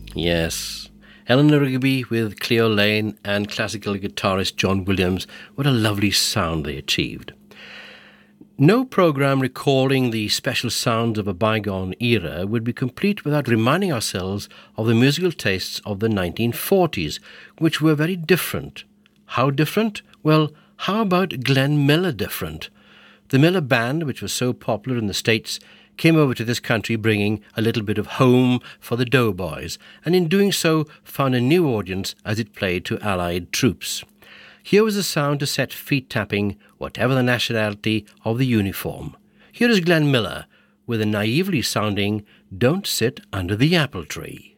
Yes. Eleanor Rigby with Cleo Lane and classical guitarist John Williams. What a lovely sound they achieved. No program recalling the special sounds of a bygone era would be complete without reminding ourselves of the musical tastes of the 1940s, which were very different. How different? Well, how about Glenn Miller different? The Miller Band, which was so popular in the States, came over to this country bringing a little bit of home for the Doughboys, and in doing so found a new audience as it played to Allied troops. Here was a sound to set feet tapping, whatever the nationality of the uniform. Here is Glenn Miller with a naively sounding "Don't Sit Under the Apple Tree."